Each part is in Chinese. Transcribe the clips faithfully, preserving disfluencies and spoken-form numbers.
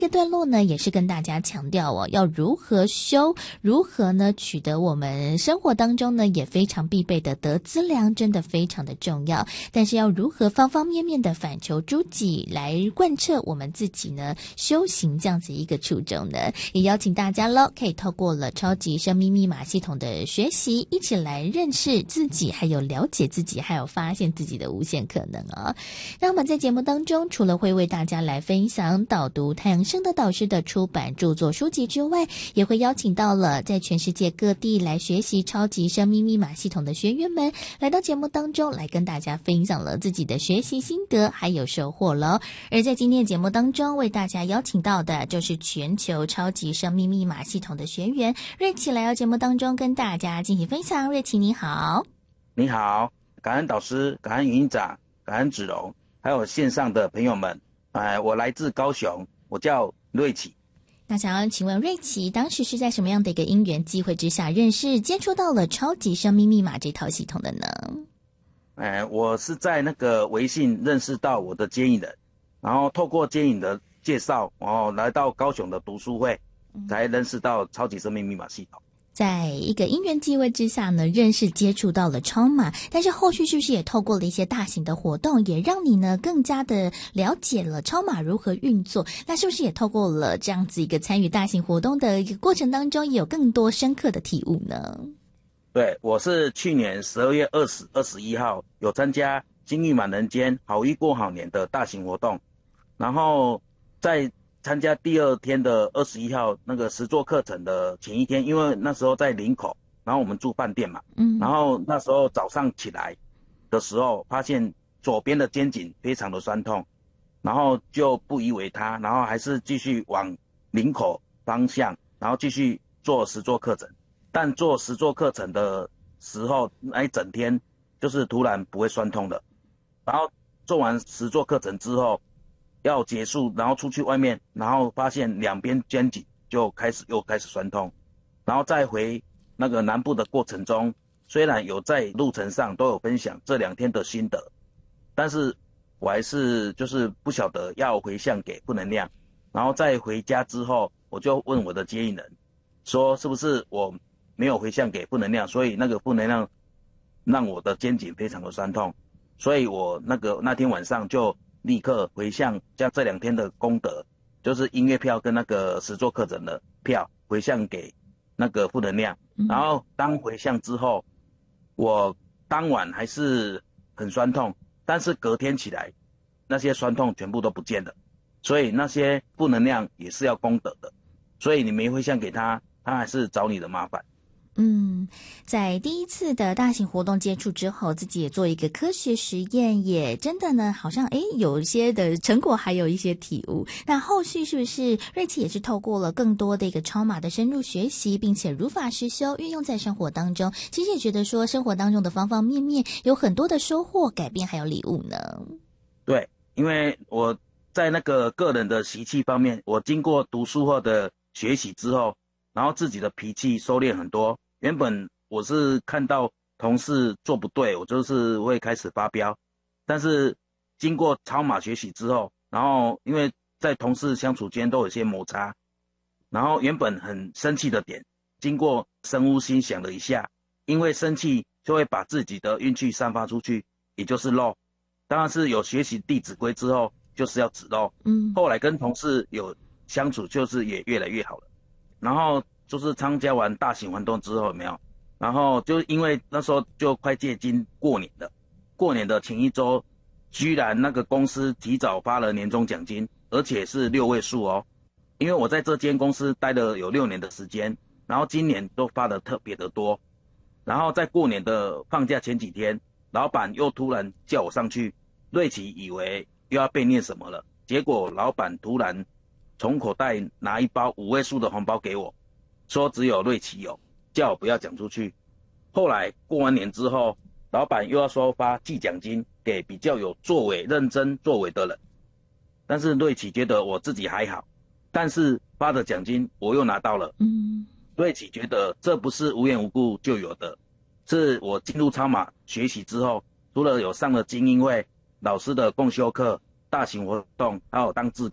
这个段落呢，也是跟大家强调哦，要如何修，如何呢取得我们生活当中呢也非常必备的得资粮，真的非常的重要。但是要如何方方面面的反求诸己，来贯彻我们自己呢修行这样子一个初衷呢？也邀请大家咯，可以透过了超级生命密码系统的学习，一起来认识自己，还有了解自己，还有发现自己的无限可能啊。那我们在节目当中，除了会为大家来分享导读太阳圣德导师的出版著作书籍之外，也会邀请到了在全世界各地来学习超级生命密码系统的学员们，来到节目当中来跟大家分享了自己的学习心得还有收获了。而在今天的节目当中，为大家邀请到的就是全球超级生命密码系统的学员瑞奇，来到节目当中跟大家进行分享。瑞奇你好。 你好，感恩导师，感恩营长，感恩子荣，还有线上的朋友们。呃，我来自高雄，我叫瑞奇。 那想要请问瑞奇，当时是在什么样的一个因缘机会之下认识接触到了超级生命密码这套系统的呢？ 呃，我是在那个微信认识到我的接引人，然后透过接引的介绍，然后来到高雄的读书会，才认识到超级生命密码系统。 在一个因缘际会之下呢，认识接触到了超码，但是后续是不是也透过了一些大型的活动，也让你呢更加的了解了超码如何运作？那是不是也透过了这样子一个参与大型活动的一个过程当中，也有更多深刻的体悟呢？ 对，我是去年十二月二十、二十一号有参加金玉满人间好运过好年的大型活动，然后在参加第二天的二十一号那个实作课程的前一天，因为那时候在林口，然后我们住饭店嘛，嗯，然后那时候早上起来的时候，发现左边的肩颈非常的酸痛，然后就不以为他，然后还是继续往林口方向，然后继续做实作课程。但做实作课程的时候，那一整天就是突然不会酸痛的，然后做完实作课程之后要结束，然后出去外面，然后发现两边肩颈就开始又开始酸痛，然后再回那个南部的过程中，虽然有在路程上都有分享这两天的心得，但是我还是就是不晓得要回向给负能量，然后再回家之后，我就问我的接引人说，是不是我没有回向给负能量，所以那个负能量让我的肩颈非常的酸痛，所以我那个那天晚上就立刻回向，将这两天的功德，就是音乐票跟那个实作课程的票回向给那个负能量。然后当回向之后，我当晚还是很酸痛，但是隔天起来那些酸痛全部都不见了，所以那些负能量也是要功德的，所以你没回向给他，他还是找你的麻烦。 嗯，在第一次的大型活动接触之后，自己也做一个科学实验，也真的呢好像诶有一些的成果，还有一些体悟。那后续是不是瑞奇也是透过了更多的一个超码的深入学习，并且如法实修运用在生活当中，其实也觉得说生活当中的方方面面有很多的收获、改变还有礼物呢？ 对，因为我在那个个人的习气方面，我经过读书后的学习之后，然后自己的脾气收敛很多。原本我是看到同事做不对，我就是会开始发飙，但是经过超码学习之后，然后因为在同事相处间都有一些摩擦，然后原本很生气的点，经过深呼吸想了一下，因为生气就会把自己的运气散发出去，也就是漏。当然是有学习弟子规之后，就是要止漏。嗯，后来跟同事有相处，就是也越来越好了。然后就是参加完大型活动之后，有没有？然后就因为那时候就快接近过年了，过年的前一周，居然那个公司提早发了年终奖金，而且是六位数哦。因为我在这间公司待了有六年的时间，然后今年都发的特别的多。然后在过年的放假前几天，老板又突然叫我上去，瑞奇以为又要被念什么了，结果老板突然从口袋拿一包五位数的红包给我，说只有瑞奇有，叫我不要讲出去。后来过完年之后，老板又要说发季奖金给比较有作为、认真作为的人，但是瑞奇觉得我自己还好，但是发的奖金我又拿到了。嗯，瑞奇觉得这不是无缘无故就有的，是我进入超码学习之后，除了有上了精英会、老师的共修课、大型活动，还有当志工，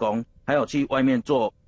还有去外面做